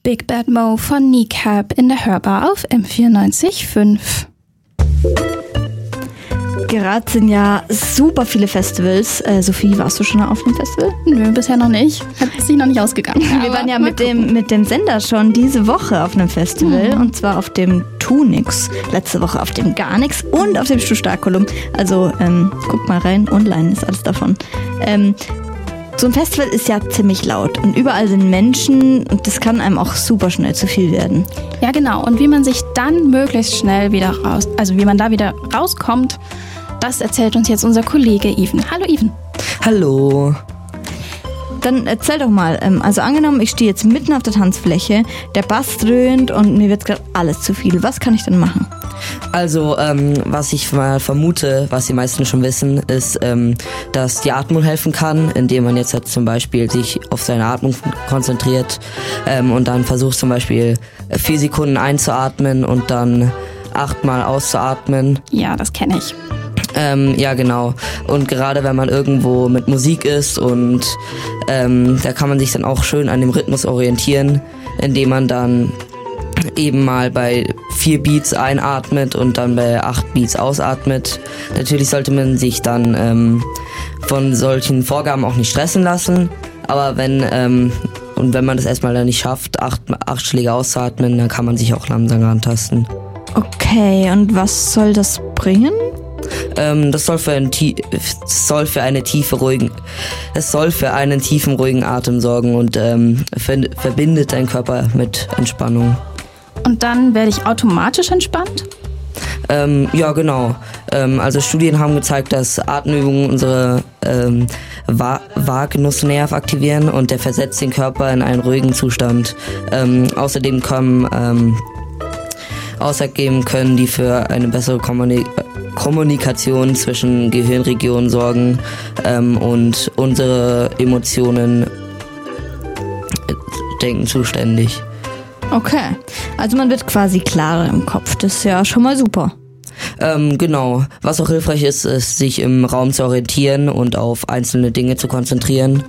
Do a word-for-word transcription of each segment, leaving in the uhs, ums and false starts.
Big Bad Mo von Kneecap in der Hörbar auf M vierundneunzig Komma fünf. Gerade sind ja super viele Festivals. Äh, Sophie, warst du schon auf einem Festival? Nö, bisher noch nicht. Hat sich noch nicht ausgegangen. Wir waren ja mit dem, mit dem Sender schon diese Woche auf einem Festival. Mhm. Und zwar auf dem Tunix. Letzte Woche auf dem Garnix und auf dem Stustakulum. Also ähm, guck mal rein, online ist alles davon. Ähm, so ein Festival ist ja ziemlich laut. Und überall sind Menschen. Und das kann einem auch super schnell zu viel werden. Ja, genau. Und wie man sich dann möglichst schnell wieder raus... Also wie man da wieder rauskommt... Das erzählt uns jetzt unser Kollege Even. Hallo Even. Hallo. Dann erzähl doch mal, also angenommen, ich stehe jetzt mitten auf der Tanzfläche, der Bass dröhnt und mir wird gerade alles zu viel. Was kann ich denn machen? Also, ähm, was ich mal vermute, was die meisten schon wissen, ist, ähm, dass die Atmung helfen kann, indem man jetzt halt zum Beispiel sich auf seine Atmung konzentriert ähm, und dann versucht zum Beispiel vier Sekunden einzuatmen und dann achtmal auszuatmen. Ja, das kenne ich. Ähm, ja, genau. Und gerade wenn man irgendwo mit Musik ist und ähm, da kann man sich dann auch schön an dem Rhythmus orientieren, indem man dann eben mal bei vier Beats einatmet und dann bei acht Beats ausatmet. Natürlich sollte man sich dann ähm, von solchen Vorgaben auch nicht stressen lassen, aber wenn ähm, und wenn man das erstmal dann nicht schafft, acht, acht Schläge auszuatmen, dann kann man sich auch langsam rantasten. Okay, und was soll das bringen? Ähm, das soll für, einen, soll für eine tiefe, ruhigen, es soll für einen tiefen, ruhigen Atem sorgen und ähm, ver- verbindet deinen Körper mit Entspannung. Und dann werde ich automatisch entspannt? Ähm, ja, genau. Ähm, also Studien haben gezeigt, dass Atemübungen unsere ähm, Va- Vagus-Nerv aktivieren und der versetzt den Körper in einen ruhigen Zustand. Ähm, außerdem können ähm, Außerdem können die für eine bessere Kommunik- Kommunikation zwischen Gehirnregionen sorgen ähm, und unsere Emotionen denken zuständig. Okay, also man wird quasi klarer im Kopf, das ist ja schon mal super. Ähm, genau, was auch hilfreich ist, ist, sich im Raum zu orientieren und auf einzelne Dinge zu konzentrieren.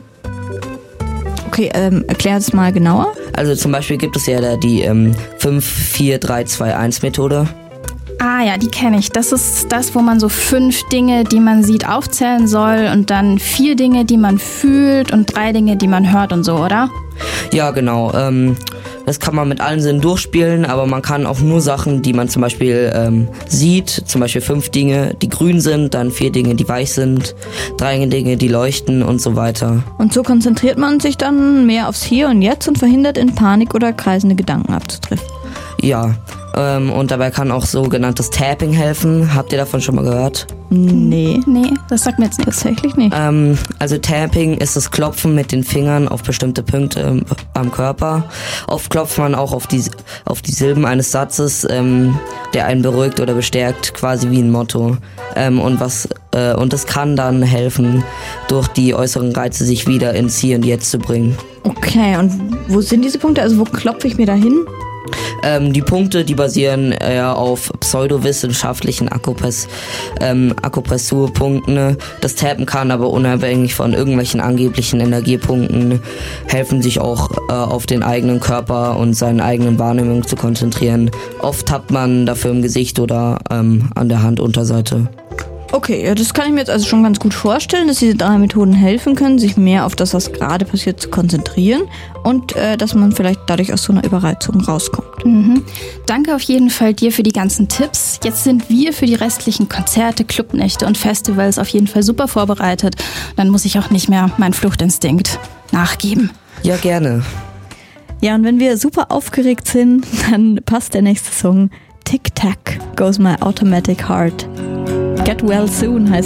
Okay, ähm, erklär es mal genauer. Also zum Beispiel gibt es ja da die ähm, fünf vier drei zwei eins Methode. Ah ja, die kenne ich. Das ist das, wo man so fünf Dinge, die man sieht, aufzählen soll und dann vier Dinge, die man fühlt und drei Dinge, die man hört und so, oder? Ja, genau. Ähm, das kann man mit allen Sinnen durchspielen, aber man kann auch nur Sachen, die man zum Beispiel ähm, sieht, zum Beispiel fünf Dinge, die grün sind, dann vier Dinge, die weich sind, drei Dinge, die leuchten und so weiter. Und so konzentriert man sich dann mehr aufs Hier und Jetzt und verhindert in Panik oder kreisende Gedanken abzudriften. Ja, ähm, und dabei kann auch sogenanntes Tapping helfen. Habt ihr davon schon mal gehört? Nee. Nee, das sagt mir jetzt nichts. Tatsächlich nicht. Ähm, also Tapping ist das Klopfen mit den Fingern auf bestimmte Punkte ähm, am Körper. Oft klopft man auch auf die, auf die Silben eines Satzes, ähm, der einen beruhigt oder bestärkt, quasi wie ein Motto. Ähm, und was äh, und das kann dann helfen, durch die äußeren Reize sich wieder ins Hier und Jetzt zu bringen. Okay, und wo sind diese Punkte? Also wo klopfe ich mir da hin? Ähm, die Punkte, die basieren eher auf pseudowissenschaftlichen Akupress, ähm, Akupressurpunkten. Das Tappen kann aber unabhängig von irgendwelchen angeblichen Energiepunkten helfen, sich auch äh, auf den eigenen Körper und seine eigenen Wahrnehmungen zu konzentrieren. Oft tappt man dafür im Gesicht oder ähm, an der Handunterseite. Okay, ja, das kann ich mir jetzt also schon ganz gut vorstellen, dass diese drei Methoden helfen können, sich mehr auf das, was gerade passiert, zu konzentrieren und äh, dass man vielleicht dadurch aus so einer Überreizung rauskommt. Mhm. Danke auf jeden Fall dir für die ganzen Tipps. Jetzt sind wir für die restlichen Konzerte, Clubnächte und Festivals auf jeden Fall super vorbereitet. Dann muss ich auch nicht mehr meinen Fluchtinstinkt nachgeben. Ja, gerne. Ja, und wenn wir super aufgeregt sind, dann passt der nächste Song. Tic Tac goes my automatic heart. Get well soon heißt